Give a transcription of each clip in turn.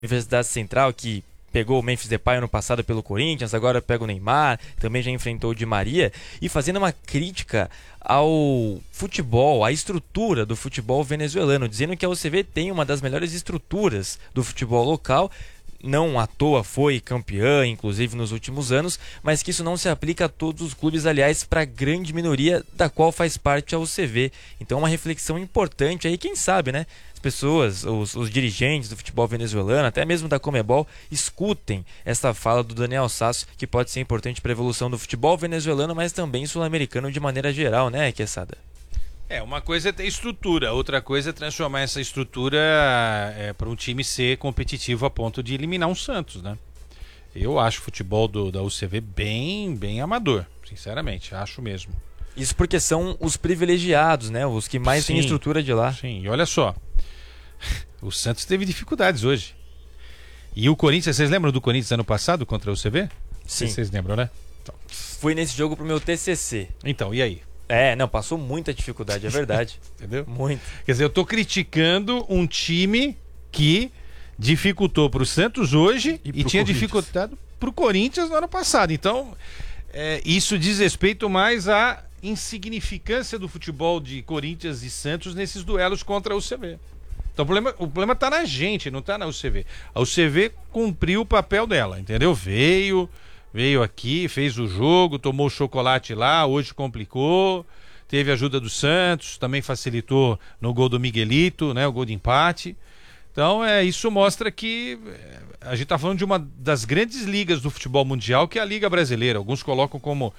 Universidade Central, que pegou o Memphis Depay ano passado pelo Corinthians, agora pega o Neymar, também já enfrentou o Di Maria, e fazendo uma crítica ao futebol, à estrutura do futebol venezuelano, dizendo que a UCV tem uma das melhores estruturas do futebol local, não à toa foi campeã, inclusive nos últimos anos, mas que isso não se aplica a todos os clubes, aliás, para a grande minoria da qual faz parte a UCV. Então uma reflexão importante aí, quem sabe, né? As pessoas, os dirigentes do futebol venezuelano, até mesmo da Conmebol, escutem essa fala do Daniel Sasso, que pode ser importante para a evolução do futebol venezuelano, mas também sul-americano de maneira geral, né, Quesada? Uma coisa é ter estrutura, outra coisa é transformar essa estrutura para um time ser competitivo a ponto de eliminar um Santos, né? Eu acho o futebol da UCV bem amador, sinceramente, acho mesmo. Isso porque são os privilegiados, né? Os que mais têm estrutura de lá. Sim, e olha só, o Santos teve dificuldades hoje. E o Corinthians, vocês lembram do Corinthians ano passado contra a UCV? Sim. Vocês lembram, né? Então, fui nesse jogo pro meu TCC. Então, e aí? Não, passou muita dificuldade, é verdade. Entendeu? Muito. Quer dizer, eu tô criticando um time que dificultou pro Santos hoje e tinha dificultado pro Corinthians no ano passado. Então, isso diz respeito mais à insignificância do futebol de Corinthians e Santos nesses duelos contra a UCV. Então o problema tá na gente, não tá na UCV. A UCV cumpriu o papel dela, entendeu? Veio aqui, fez o jogo, tomou o chocolate lá, hoje complicou, teve a ajuda do Santos, também facilitou no gol do Miguelito, né, o gol de empate. Então, isso mostra que a gente está falando de uma das grandes ligas do futebol mundial, que é a Liga Brasileira. Alguns colocam como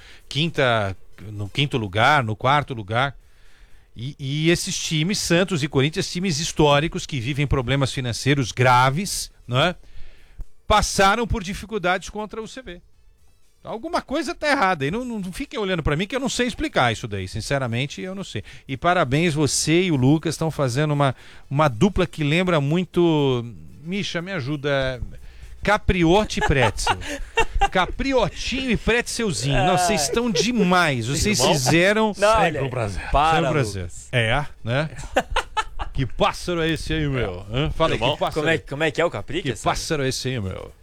no quinto lugar, no quarto lugar. E esses times, Santos e Corinthians, times históricos que vivem problemas financeiros graves, né, passaram por dificuldades contra o UCV. Alguma coisa tá errada. E não fiquem olhando para mim que eu não sei explicar isso daí. Sinceramente, eu não sei. E parabéns, você e o Lucas estão fazendo uma dupla que lembra muito... Misha, me ajuda. Capriotti e Pretzel. Capriotinho e Pretzelzinho. Não, vocês estão demais. Vocês fizeram... Segue o prazer. Para, prazer. Né? Que pássaro é esse aí, meu? Fala aí, que pássaro... Como é que é o Capri? Que pássaro é esse aí, meu?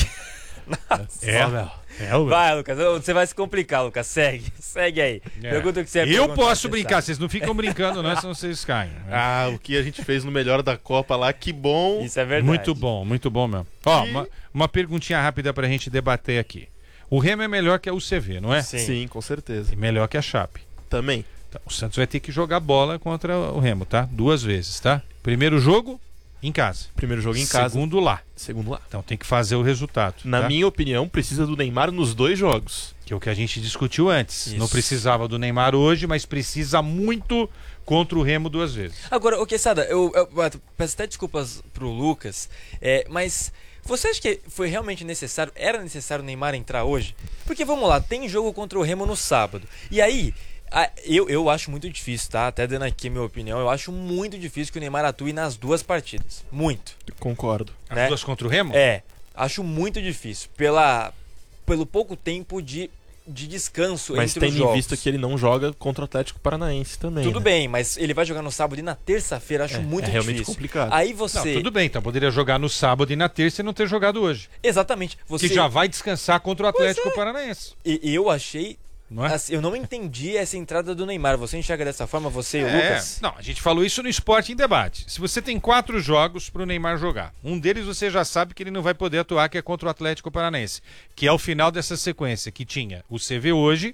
Meu. Vai, Lucas, você vai se complicar, Lucas. Segue aí. Pergunta o que você Eu posso brincar, vocês não ficam brincando, não, senão vocês caem. O que a gente fez no melhor da Copa lá, que bom. Isso é verdade. Muito bom mesmo. Ó, uma perguntinha rápida pra gente debater aqui. O Remo é melhor que a UCV, não é? Sim, com certeza. E melhor que a Chape. Também. Então, o Santos vai ter que jogar bola contra o Remo, tá? 2 vezes, tá? Primeiro jogo em casa. Primeiro jogo em casa. Segundo lá. Então tem que fazer o resultado. Na minha opinião, precisa do Neymar nos 2 jogos. Que é o que a gente discutiu antes. Isso. Não precisava do Neymar hoje, mas precisa muito contra o Remo 2 vezes. Agora, Quesada, eu peço até desculpas pro Lucas, mas você acha que foi realmente necessário, era necessário o Neymar entrar hoje? Porque, vamos lá, tem jogo contra o Remo no sábado. E aí... Eu acho muito difícil, tá? Até dando aqui a minha opinião, eu acho muito difícil que o Neymar atue nas 2 partidas. Muito. Concordo. As 2 contra o Remo? Acho muito difícil. Pelo pouco tempo de descanso mas entre os jogos. Mas tendo em vista que ele não joga contra o Atlético Paranaense também. Tudo bem, mas ele vai jogar no sábado e na terça-feira, acho muito difícil. É realmente complicado. Aí você... Não, tudo bem, então poderia jogar no sábado e na terça e não ter jogado hoje. Exatamente. Que já vai descansar contra o Atlético Paranaense. E eu achei... Não é? Assim, eu não entendi essa entrada do Neymar. Você enxerga dessa forma, você e o Lucas? Não, a gente falou isso no Esporte em Debate. Se você tem 4 jogos pro Neymar jogar, um deles você já sabe que ele não vai poder atuar, que é contra o Atlético Paranaense, que é o final dessa sequência, que tinha o CV hoje,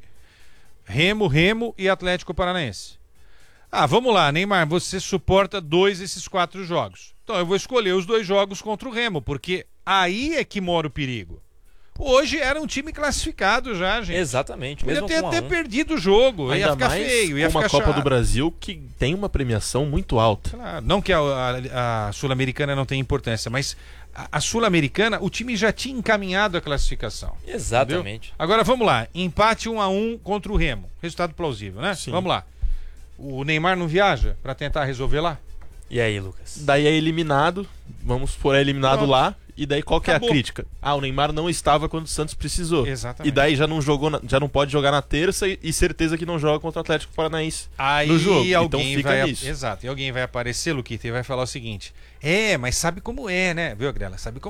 Remo e Atlético Paranaense. Vamos lá, Neymar, você suporta 2 desses 4 jogos. Então eu vou escolher os 2 jogos contra o Remo, porque aí é que mora o perigo. Hoje era um time classificado já, gente. Exatamente. Podia ter até perdido o jogo. Ainda ia ficar mais feio, ia uma ficar Copa chato. do Brasil que tem uma premiação muito alta. Claro, não que a Sul-Americana não tenha importância, mas a Sul-Americana, o time já tinha encaminhado a classificação. Exatamente. Entendeu? Agora vamos lá, empate 1-1 contra o Remo. Resultado plausível, né? Sim. Vamos lá. O Neymar não viaja para tentar resolver lá? E aí, Lucas? Daí é eliminado, vamos por eliminado Pronto. lá E daí qual que é a crítica? O Neymar não estava quando o Santos precisou. Exatamente. E daí já não jogou, já não pode jogar na terça e certeza que não joga contra o Atlético Paranaense aí no jogo. Então alguém fica nisso. Exato. E alguém vai aparecer, Luquita, e vai falar o seguinte: mas sabe como é, né? Viu, Grela? Sabe como